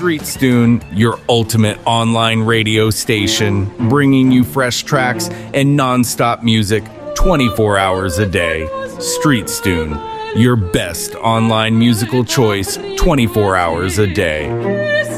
StreetStune, your ultimate online radio station, bringing you fresh tracks and non-stop music 24 hours a day. StreetStune, your best online musical choice 24 hours a day.